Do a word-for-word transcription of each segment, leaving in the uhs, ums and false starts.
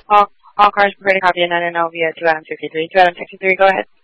All, all cars prepared to copy a nine and oh via two Adam sixty-three. two Adam sixty-three, go ahead.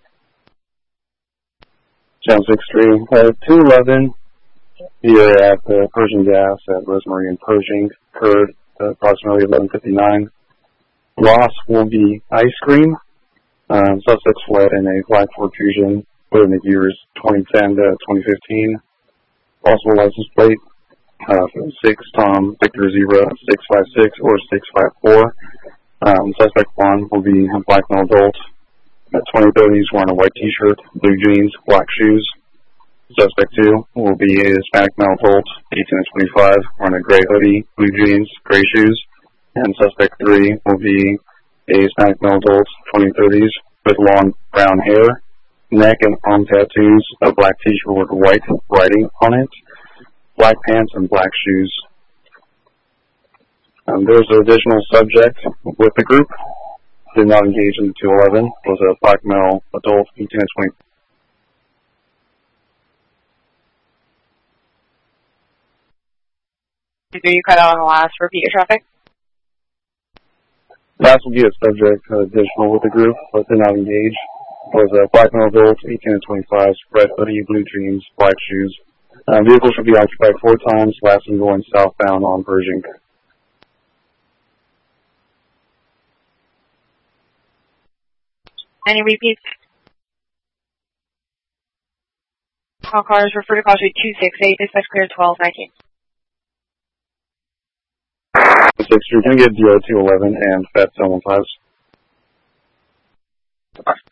Channel sixty-three. Uh, two eleven here at uh, Pershing Gas at Rosemary and Pershing occurred uh, approximately eleven fifty-nine. Loss will be ice cream. Um, suspects fled in a black Ford Fusion within the years twenty ten to twenty fifteen. Possible license plate uh, six Tom Victor Zebra six five six or six five four. Um, suspect one will be a black male adult at twenty thirties wearing a white t-shirt, blue jeans, black shoes. Suspect two will be a Hispanic male adult, eighteen to twenty-five, wearing a gray hoodie, blue jeans, gray shoes. And suspect three will be a Hispanic male adult, twenty thirties, with long brown hair, neck and arm tattoos, a black t-shirt with white writing on it, black pants, and black shoes. Um, there was an additional subject with the group. Did not engage in two eleven. Was a black male adult, eighteen to twenty. You cut out on the last. Repeat your traffic. Last will be a subject uh, additional with the group, but did not engage. Was a black male adult, eighteen to twenty-five, red hoodie, blue jeans, black shoes. Uh, vehicle should be occupied four times, last one going southbound on Pershing. Any repeats? All cars refer to call suite two six eight, dispatch clear twelve nineteen. six, you're going to get D O two eleven and F A T seven one five.